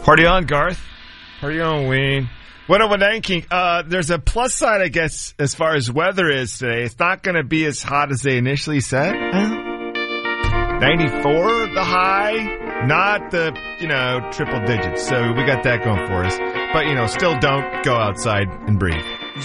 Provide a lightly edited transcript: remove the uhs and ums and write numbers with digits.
Party on, Garth. Party on, Wayne. 101.9 King. There's a plus side, I guess, as far as weather is today. It's not going to be as hot as they initially said. 94 the high, not the, triple digits. So we got that going for us. But, still don't go outside and breathe.